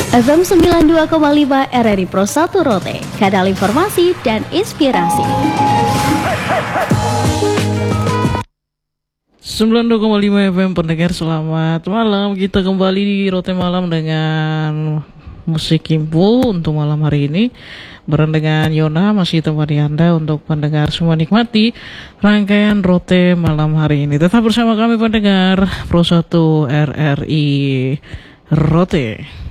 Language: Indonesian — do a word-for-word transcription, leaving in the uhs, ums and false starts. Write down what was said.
F M sembilan puluh dua koma lima R R I Pro satu Rote, kanal informasi dan inspirasi. sembilan puluh dua koma lima F M pendengar, selamat malam. Kita kembali di Rote Malam dengan musik Kimpu untuk malam hari ini. Bareng dengan Yona masih temani Anda untuk pendengar semua nikmati rangkaian Rote malam hari ini. Tetap bersama kami pendengar Pro satu R R I Rote.